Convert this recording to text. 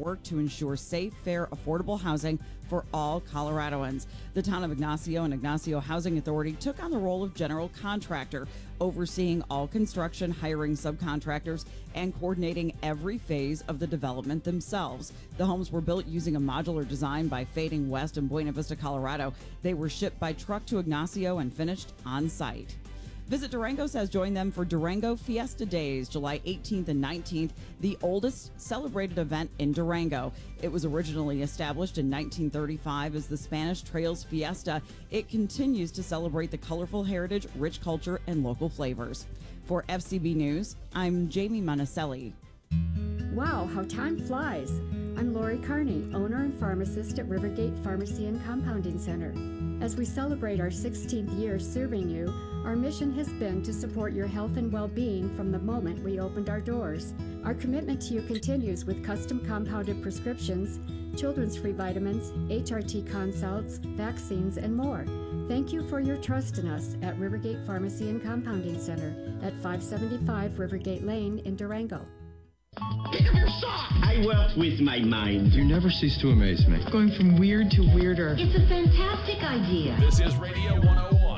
work to ensure safe, fair, affordable housing for all Coloradoans. The town of Ignacio and Ignacio Housing Authority took on the role of general contractor, overseeing all construction, hiring subcontractors, and coordinating every phase of the development themselves. The homes were built using a modular design by Fading West in Buena Vista, Colorado. They were shipped by truck to Ignacio and finished on site. Visit Durango's has joined them for Durango Fiesta Days, July 18th and 19th, the oldest celebrated event in Durango. It was originally established in 1935 as the Spanish Trails Fiesta. It continues to celebrate the colorful heritage, rich culture, and local flavors. For FCB News, I'm Jamie Monticelli. Wow, how time flies. I'm Lori Carney, owner and pharmacist at Rivergate Pharmacy and Compounding Center. As we celebrate our 16th year serving you, our mission has been to support your health and well-being from the moment we opened our doors. Our commitment to you continues with custom compounded prescriptions, children's free vitamins, HRT consults, vaccines, and more. Thank you for your trust in us at Rivergate Pharmacy and Compounding Center at 575 Rivergate Lane in Durango. Pick up your sock! I work with my mind. You never cease to amaze me. Going from weird to weirder. It's a fantastic idea. This is Radio 101.